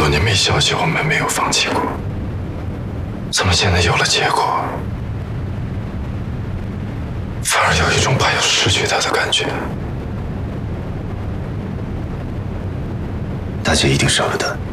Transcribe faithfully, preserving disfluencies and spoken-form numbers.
多年没消息，我们没有放弃过，怎么现在有了结果，反而有一种怕要失去他的感觉？ 大姐一定杀了他。